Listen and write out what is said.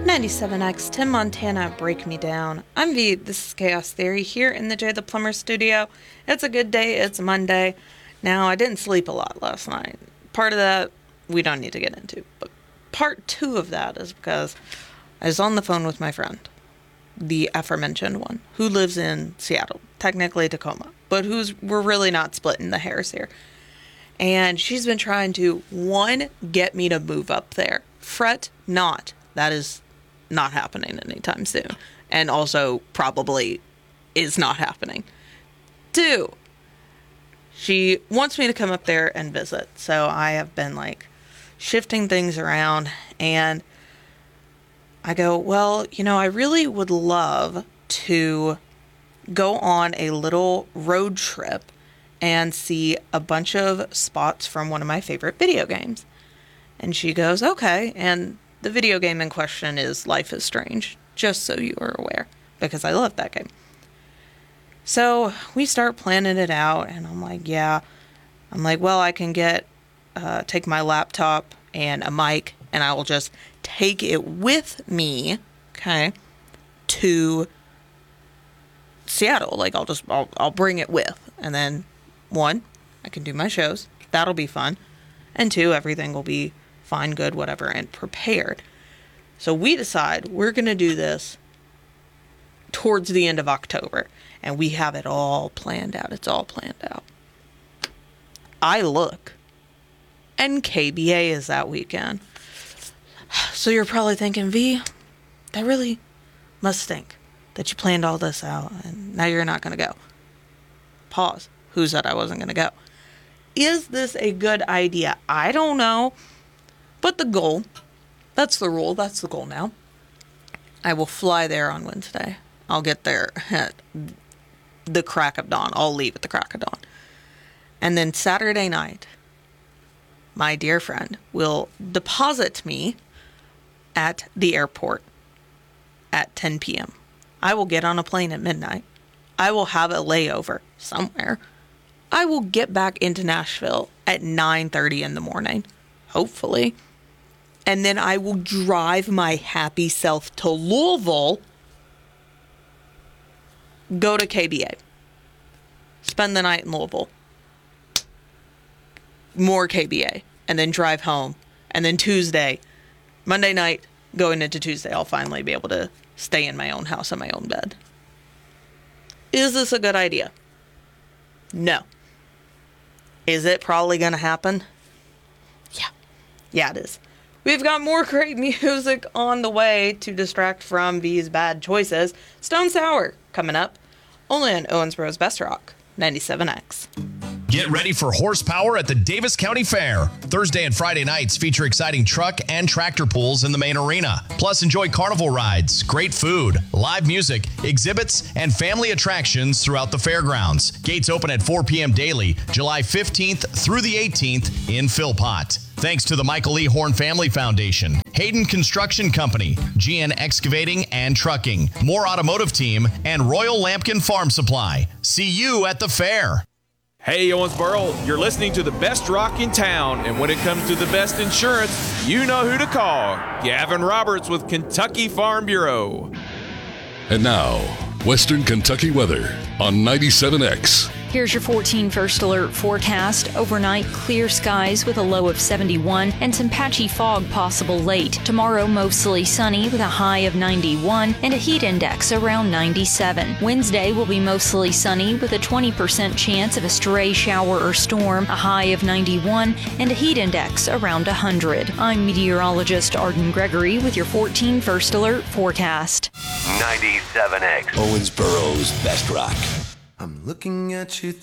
97X, Tim Montana, Break Me Down. I'm V, this is Chaos Theory here in the Jay the Plumber studio. It's a good day, it's Monday. Now, I didn't sleep a lot last night. Part of that, we don't need to get into. But part two of that is because I was on the phone with my friend, the aforementioned one, who lives in Seattle, technically Tacoma, but we're really not splitting the hairs here. And she's been trying to, one, get me to move up there. Fret not. That is not happening anytime soon. And also probably is not happening. Two, she wants me to come up there and visit. So I have been shifting things around, and I go, well, I really would love to go on a little road trip and see a bunch of spots from one of my favorite video games. And she goes, okay. And the video game in question is Life is Strange, just so you are aware, because I love that game. So we start planning it out, and I'm like, yeah. I'm like, well, I can take my laptop and a mic, and I will just take it with me, okay, to Seattle. I'll bring it with. And then, one, I can do my shows. That'll be fun. And two, everything will be fine, good, whatever, and prepared. So we decide we're going to do this towards the end of October, and we have it all planned out. It's all planned out. I look, and KBA is that weekend. So you're probably thinking, V, that really must stink that you planned all this out, and now you're not going to go. Pause. Who said I wasn't going to go? Is this a good idea? I don't know. But the goal, that's the rule, that's the goal now. I will fly there on Wednesday. I'll get there at the crack of dawn. I'll leave at the crack of dawn. And then Saturday night, my dear friend will deposit me at the airport at 10 p.m. I will get on a plane at midnight. I will have a layover somewhere. I will get back into Nashville at 9:30 in the morning, hopefully. And then I will drive my happy self to Louisville, go to KBA, spend the night in Louisville, more KBA, and then drive home. And then Monday night, going into Tuesday, I'll finally be able to stay in my own house in my own bed. Is this a good idea? No. Is it probably going to happen? Yeah. Yeah, it is. We've got more great music on the way to distract from these bad choices. Stone Sour coming up, only on Owensboro's Best Rock, 97X. Get ready for horsepower at the Davis County Fair. Thursday and Friday nights feature exciting truck and tractor pulls in the main arena. Plus, enjoy carnival rides, great food, live music, exhibits, and family attractions throughout the fairgrounds. Gates open at 4 p.m. daily, July 15th through the 18th in Philpott. Thanks to the Michael E. Horn Family Foundation, Hayden Construction Company, GN Excavating and Trucking, Moore Automotive Team, and Royal Lampkin Farm Supply. See you at the fair. Hey, Owensboro, you're listening to the best rock in town, and when it comes to the best insurance, you know who to call. Gavin Roberts with Kentucky Farm Bureau. And now, Western Kentucky weather on 97X. Here's your 14 First Alert forecast. Overnight, clear skies with a low of 71 and some patchy fog possible late. Tomorrow, mostly sunny with a high of 91 and a heat index around 97. Wednesday will be mostly sunny with a 20% chance of a stray shower or storm, a high of 91 and a heat index around 100. I'm meteorologist Arden Gregory with your 14 First Alert forecast. 97X, Owensboro's Best Rock. I'm looking at you